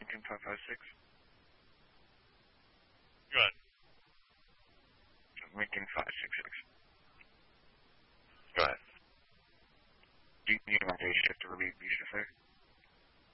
Lincoln 556. Go ahead. Lincoln 566. Go ahead. Do you need my day shift to relieve you, chauffeur?